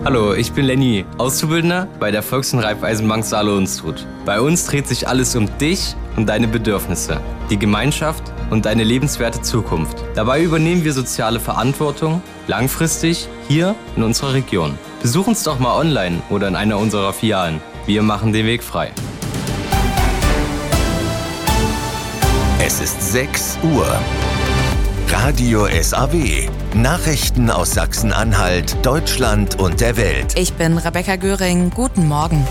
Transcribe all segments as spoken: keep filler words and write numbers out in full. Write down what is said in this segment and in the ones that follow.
Hallo, ich bin Lenny, Auszubildender bei der Volks- und Raiffeisenbank Saale-Unstrut. Bei uns dreht sich alles um dich und deine Bedürfnisse, die Gemeinschaft und deine lebenswerte Zukunft. Dabei übernehmen wir soziale Verantwortung langfristig hier in unserer Region. Besuch uns doch mal online oder in einer unserer Filialen. Wir machen den Weg frei. Es ist sechs Uhr. Radio S A W. Nachrichten aus Sachsen-Anhalt, Deutschland und der Welt. Ich bin Rebecca Göring. Guten Morgen.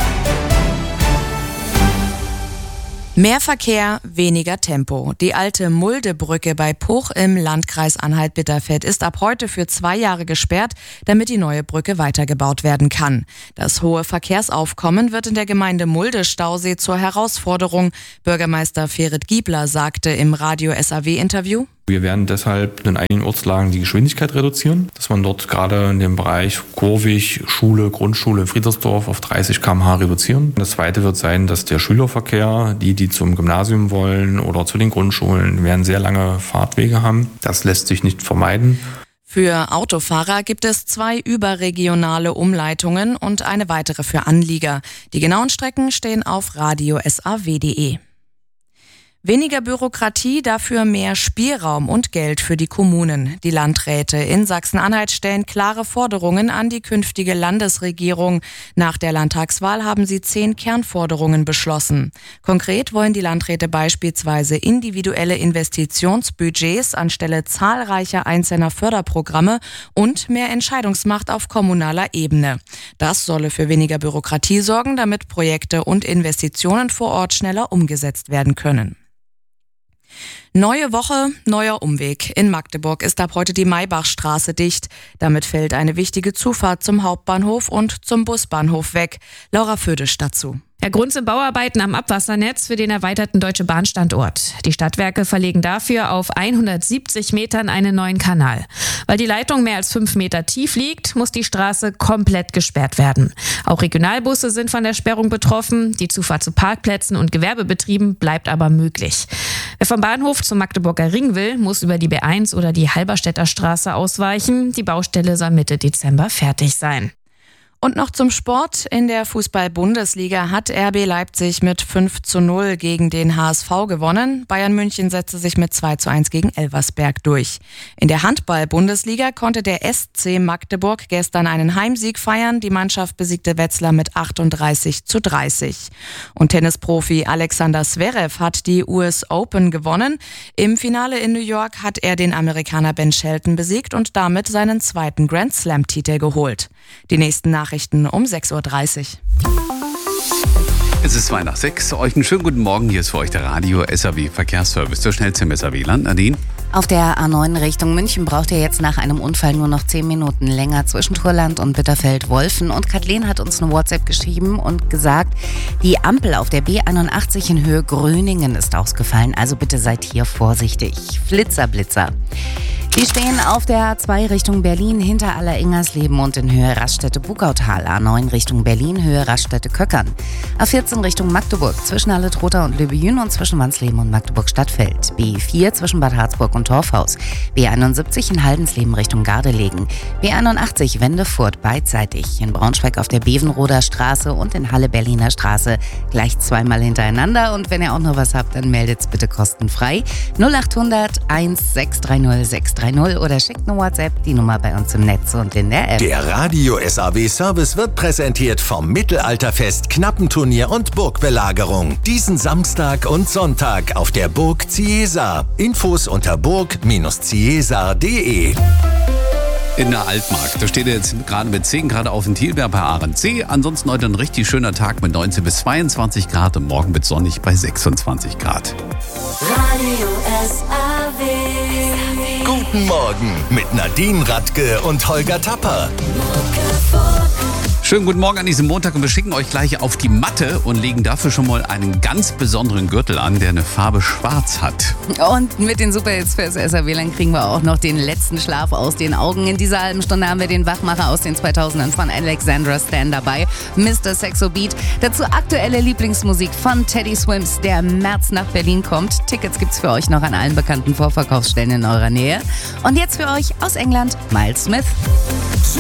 Mehr Verkehr, weniger Tempo. Die alte Muldebrücke bei Puch im Landkreis Anhalt-Bitterfeld ist ab heute für zwei Jahre gesperrt, damit die neue Brücke weitergebaut werden kann. Das hohe Verkehrsaufkommen wird in der Gemeinde Mulde-Stausee zur Herausforderung. Bürgermeister Ferit Giebler sagte im Radio S A W-Interview: Wir werden deshalb in einigen Ortslagen die Geschwindigkeit reduzieren, dass man dort gerade in dem Bereich Kurvig, Schule, Grundschule in Friedersdorf auf dreißig Kilometer pro Stunde reduzieren. Das zweite wird sein, dass der Schülerverkehr, die, die zum Gymnasium wollen oder zu den Grundschulen, werden sehr lange Fahrtwege haben. Das lässt sich nicht vermeiden. Für Autofahrer gibt es zwei überregionale Umleitungen und eine weitere für Anlieger. Die genauen Strecken stehen auf radio S A W punkt de. Weniger Bürokratie, dafür mehr Spielraum und Geld für die Kommunen. Die Landräte in Sachsen-Anhalt stellen klare Forderungen an die künftige Landesregierung. Nach der Landtagswahl haben sie zehn Kernforderungen beschlossen. Konkret wollen die Landräte beispielsweise individuelle Investitionsbudgets anstelle zahlreicher einzelner Förderprogramme und mehr Entscheidungsmacht auf kommunaler Ebene. Das solle für weniger Bürokratie sorgen, damit Projekte und Investitionen vor Ort schneller umgesetzt werden können. Neue Woche, neuer Umweg. In Magdeburg ist ab heute die Maybachstraße dicht. Damit fällt eine wichtige Zufahrt zum Hauptbahnhof und zum Busbahnhof weg. Laura Födisch dazu. Der Grund sind Bauarbeiten am Abwassernetz für den erweiterten Deutsche Bahn-Standort. Die Stadtwerke verlegen dafür auf hundertsiebzig Metern einen neuen Kanal. Weil die Leitung mehr als fünf Meter tief liegt, muss die Straße komplett gesperrt werden. Auch Regionalbusse sind von der Sperrung betroffen. Die Zufahrt zu Parkplätzen und Gewerbebetrieben bleibt aber möglich. Wer vom Bahnhof zum Magdeburger Ring will, muss über die B eins oder die Halberstädter Straße ausweichen. Die Baustelle soll Mitte Dezember fertig sein. Und noch zum Sport. In der Fußball-Bundesliga hat R B Leipzig mit fünf zu null gegen den H S V gewonnen. Bayern München setzte sich mit zwei zu eins gegen Elversberg durch. In der Handball-Bundesliga konnte der S C Magdeburg gestern einen Heimsieg feiern. Die Mannschaft besiegte Wetzlar mit achtunddreißig zu dreißig. Und Tennisprofi Alexander Zverev hat die U S Open gewonnen. Im Finale in New York hat er den Amerikaner Ben Shelton besiegt und damit seinen zweiten Grand Slam-Titel geholt. Die nächsten Nachrichten um sechs Uhr dreißig. Es ist zwei nach sechs. Euch einen schönen guten Morgen. Hier ist für euch der Radio S A W Verkehrsservice. Der schnellste im S A W-Land. Nadine? Auf der A neun Richtung München braucht ihr jetzt nach einem Unfall nur noch zehn Minuten länger zwischen Turland und Bitterfeld-Wolfen. Und Kathleen hat uns eine WhatsApp geschrieben und gesagt, die Ampel auf der B einundachtzig in Höhe Gröningen ist ausgefallen. Also bitte seid hier vorsichtig. Flitzer, Blitzer. Die stehen auf der A zwei Richtung Berlin hinter Aller-Ingersleben und in Höhe Raststätte-Bugautal. A neun Richtung Berlin, Höhe Raststätte-Köckern. A vierzehn Richtung Magdeburg zwischen Halle-Trotha und Löbejün und zwischen Wandsleben und Magdeburg-Stadtfeld. B vier zwischen Bad Harzburg und Torfhaus. B einundsiebzig in Haldensleben Richtung Gardelegen. B einundachtzig Wendefurt beidseitig. In Braunschweig auf der Bevenroder Straße und in Halle-Berliner Straße gleich zweimal hintereinander. Und wenn ihr auch noch was habt, dann meldet's bitte kostenfrei. null achthundert eins sechs drei null sechs drei null oder schickt eine WhatsApp, die Nummer bei uns im Netz und in der App. Der Radio S A W Service wird präsentiert vom Mittelalterfest, Knappenturnier und Burgbelagerung. Diesen Samstag und Sonntag auf der Burg Ciesa. Infos unter burg Ciesa punkt de. In der Altmark. Da steht er jetzt gerade mit zehn Grad auf dem Thielberg bei Ahrensee. Ansonsten heute ein richtig schöner Tag mit neunzehn bis zweiundzwanzig Grad und morgen wird sonnig bei sechsundzwanzig Grad. Radio S A W. Guten Morgen mit Nadine Radke und Holger Tapper. Schönen guten Morgen an diesem Montag und wir schicken euch gleich auf die Matte und legen dafür schon mal einen ganz besonderen Gürtel an, der eine Farbe schwarz hat. Und mit den Superhits fürs S A W-Land kriegen wir auch noch den letzten Schlaf aus den Augen. In dieser halben Stunde haben wir den Wachmacher aus den zweitausendern von Alexandra Stan dabei, Mister Sexo Beat. Dazu aktuelle Lieblingsmusik von Teddy Swims, der im März nach Berlin kommt. Tickets gibt's für euch noch an allen bekannten Vorverkaufsstellen in eurer Nähe. Und jetzt für euch aus England, Miles Smith.